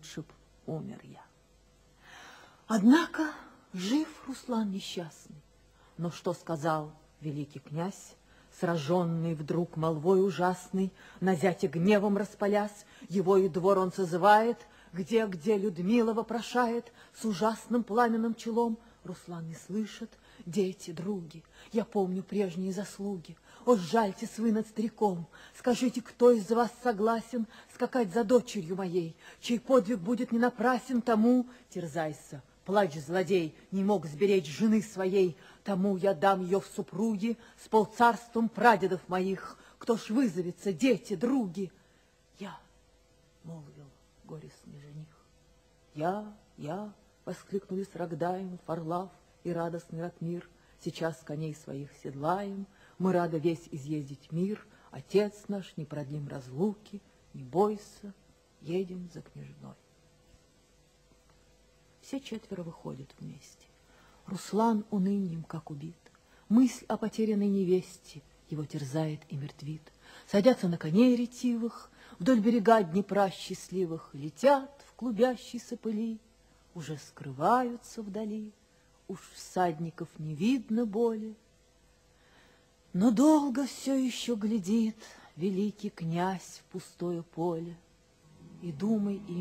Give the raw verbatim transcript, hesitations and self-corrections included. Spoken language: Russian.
лучше б умер я. Однако жив Руслан несчастный. Но что сказал великий князь, сраженный вдруг молвой ужасный, на зятя гневом распалясь, его и двор он созывает, где-где Людмила вопрошает, с ужасным пламенным челом. Руслан не слышит: дети, други, я помню прежние заслуги. О, жальтесь вы над стариком, скажите, кто из вас согласен скакать за дочерью моей, чей подвиг будет не напрасен, тому терзайся. Плач, злодей, не мог сберечь жены своей, тому я дам ее в супруги с полцарством прадедов моих. Кто ж вызовется, дети, други? Я, молвил горестный жених. Я, я, воскликнули с Рогдаем, Фарлав и радостный Ратмир. Сейчас коней своих седлаем, мы рады весь изъездить мир. Отец наш, не продлим разлуки, не бойся, едем за княжной. Все четверо выходят вместе. Руслан унынием, как убит. Мысль о потерянной невесте его терзает и мертвит. Садятся на коней ретивых, вдоль берега Днепра счастливых, летят в клубящейся пыли, уже скрываются вдали, уж всадников не видно боли. Но долго все еще глядит великий князь в пустое поле, и думай им,